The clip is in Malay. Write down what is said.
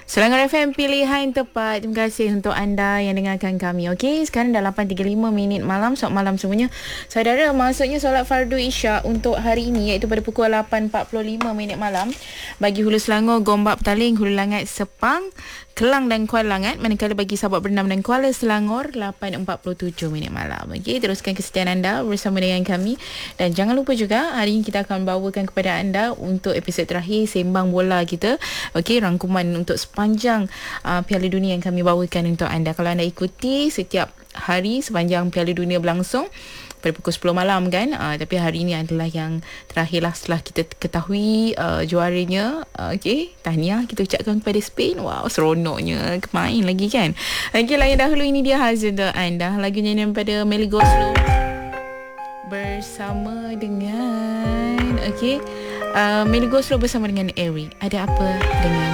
Selangor FM pilihan tepat. Terima kasih untuk anda yang dengarkan kami. Okey, sekarang dah 8.35 minit malam. Selamat malam semuanya. Saudara, maksudnya solat fardu Isyak untuk hari ini iaitu pada pukul 8.45 minit malam bagi Hulu Selangor, Gombak, Petaling, Hulu Langat, Sepang, Kelang dan Kuala Langat. Manakala bagi Sabak Bernam dan Kuala Selangor 8.47 minit malam. Okey, teruskan kesetiaan anda bersama dengan kami. Dan jangan lupa juga hari ini kita akan bawakan kepada anda untuk episod terakhir Sembang Bola kita. Okey, rangkuman untuk sepanjang Piala Dunia yang kami bawakan untuk anda. Kalau anda ikuti setiap hari sepanjang Piala Dunia berlangsung pada pukul 10 malam kan, tapi hari ini adalah yang terakhir lah setelah kita ketahui juaranya. Okey, tahniah kita ucapkan kepada Spain. Wow, seronoknya main lagi kan. Okey, layan dahulu ini dia hasil untuk anda. Lagu nyanyian daripada Melly Goeslaw bersama dengan Melly Goeslaw bersama dengan Eric. Ada apa dengan